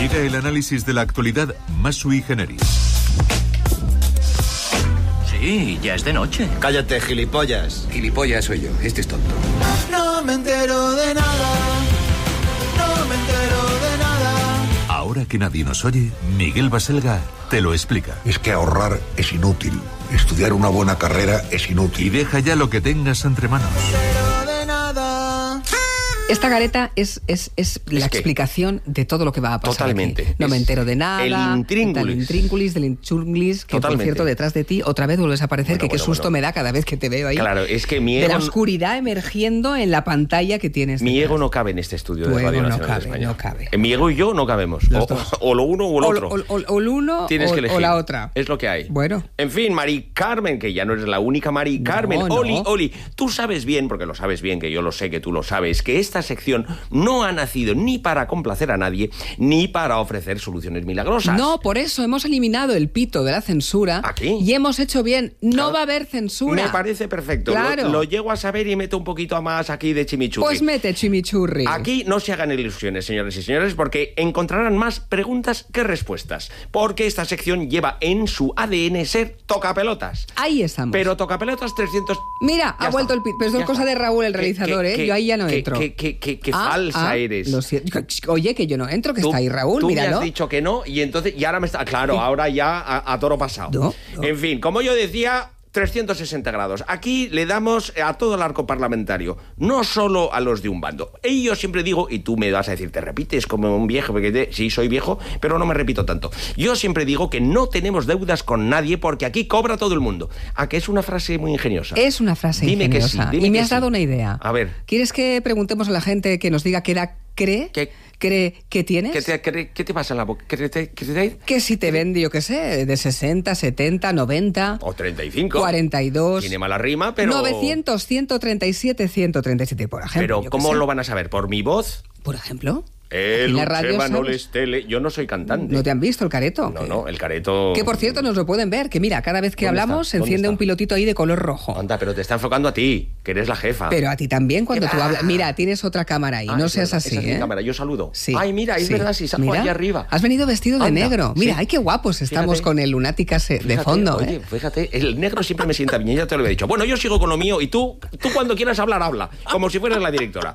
Llega el análisis de la actualidad más sui generis. Sí, ya es de noche. Cállate, gilipollas. Gilipollas soy yo, este es tonto. No me entero de nada. No me entero de nada. Ahora que nadie nos oye, Miguel Baselga te lo explica. Es que ahorrar es inútil. Estudiar una buena carrera es inútil. Y deja ya lo que tengas entre manos. No me entero de nada. Esta careta es la explicación de todo lo que va a pasar. Totalmente. Aquí. No me entero de nada. El intríngulis. Del inchunglis, que Totalmente. por cierto, detrás de ti otra vez vuelves a aparecer, qué susto me da cada vez que te veo ahí. Claro, es que mi de ego... la oscuridad emergiendo en la pantalla que tienes. Mi detrás. ego no cabe en este estudio Tu de Radio ego no Nacional de cabe, España. no cabe. Mi ego y yo no cabemos. O lo uno o el otro. O el uno Tienes que elegir. o la otra. Es lo que hay. Bueno. En fin, Mari Carmen, que ya no eres la única Mari Carmen. No. Oli, tú sabes bien, porque lo sabes bien, que yo lo sé, que tú lo sabes, que esta sección no ha nacido ni para complacer a nadie, ni para ofrecer soluciones milagrosas. No, por eso hemos eliminado el pito de la censura. ¿Aquí? Y hemos hecho bien. No Claro. va a haber censura. Me parece perfecto. Claro. Lo llego a saber y meto un poquito más aquí de chimichurri. Pues mete chimichurri. Aquí no se hagan ilusiones, señores y señores, porque encontrarán más preguntas que respuestas. Porque esta sección lleva en su ADN ser tocapelotas. Ahí estamos. Pero tocapelotas 300... Mira, Ya ha vuelto está. el pito. Pero Ya es cosa está. de Raúl, el realizador, ¿eh? Yo ahí ya no entro. Qué falsa eres. Lo siento. Oye, que yo no entro, que Tú- está ahí Raúl, tú míralo. me has dicho que no y entonces y ahora me está... Claro, ahora ya a toro pasado. No. En fin, como yo decía... 360 grados. Aquí le damos a todo el arco parlamentario, no solo a los de un bando. Y yo siempre digo, y tú me vas a decir, te repites como un viejo, porque sí, soy viejo, pero no me repito tanto. Yo siempre digo que no tenemos deudas con nadie porque aquí cobra todo el mundo. ¿A que es una frase muy ingeniosa? Es una frase Dime que ingeniosa. sí, dime y me que has sí. dado una idea. A ver. ¿Quieres que preguntemos a la gente que nos diga qué edad cree que tienes? ¿Qué te pasa en la boca? Que si te ven, yo qué sé, de 60, 70, 90... O 35. 42... Tiene mala rima, pero... 900, 137, 137, por ejemplo. Pero, yo qué ¿cómo sé. lo van a saber? ¿Por mi voz? Por ejemplo. El Aquí la radio, Chema no ¿sabes? les tele... Yo no soy cantante. ¿No te han visto el careto? No, el careto... Que por cierto nos lo pueden ver, que mira, cada vez que ¿Dónde hablamos está? se enciende ¿Dónde un está? pilotito ahí de color rojo. Anda, pero te está enfocando a ti, que eres la jefa. Pero a ti también cuando ¿Qué tú va? hablas. Mira, tienes otra cámara ahí, Ah, no es seas verdad, así, esa es mi ¿eh? cámara, yo saludo. Sí. Ay, mira, es verdad, si salgo Mira, allá arriba. Has venido vestido de Anda, negro. Mira, sí. ay, qué guapos estamos Fíjate. con el Lunáticas de Fíjate, fondo, oye, ¿eh? fíjate, el negro siempre me sienta bien, ya te lo he dicho. Bueno, yo sigo con lo mío y tú cuando quieras hablar, habla, como si fueras la directora.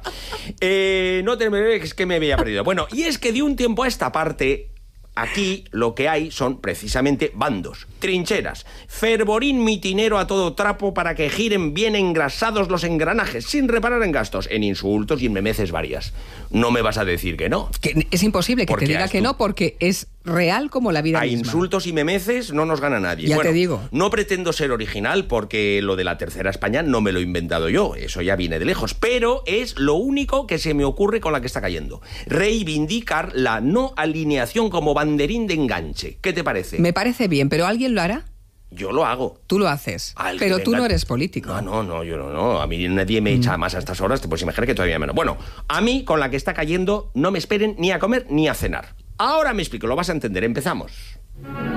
No te es que me había perdido. Bueno, y es que de un tiempo a esta parte... Aquí lo que hay son precisamente bandos, trincheras, fervorín mitinero a todo trapo para que giren bien engrasados los engranajes, sin reparar en gastos, en insultos y en memeces varias. No me vas a decir que no. Que es imposible que Porque te diga has que tú- no, porque es real como la vida A misma. insultos y memeces no nos gana nadie. Ya Bueno, te digo. No pretendo ser original porque lo de la tercera España no me lo he inventado yo, eso ya viene de lejos, pero es lo único que se me ocurre con la que está cayendo. Reivindicar la no alineación como banderín de enganche. ¿Qué te parece? Me parece bien, pero ¿alguien lo hará? Yo lo hago. Tú lo haces. Al que Pero tú venga- no eres político. No, yo no. A mí nadie me echa más a estas horas, te puedes imaginar que todavía menos. Bueno, a mí, con la que está cayendo, no me esperen ni a comer ni a cenar. Ahora me explico, lo vas a entender. Empezamos.